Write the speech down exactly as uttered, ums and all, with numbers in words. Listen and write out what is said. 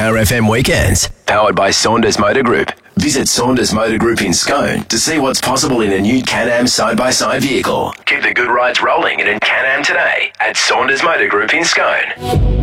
Power F M weekends. Powered by Saunders Motor Group. Visit Saunders Motor Group in Scone to see what's possible in a new Can-Am side-by-side vehicle. Keep the good rides rolling in a Can-Am today at Saunders Motor Group in Scone.